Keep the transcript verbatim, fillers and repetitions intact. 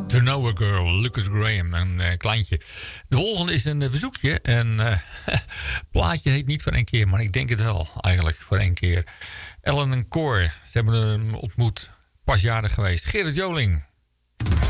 To Know a Girl, Lucas Graham, een uh, kleintje. De volgende is een uh, verzoekje. En uh, plaatje heet niet voor één keer, maar ik denk het wel eigenlijk voor één keer. Ellen en Cor, ze hebben hem ontmoet, pas jarig geweest. Gerrit Joling.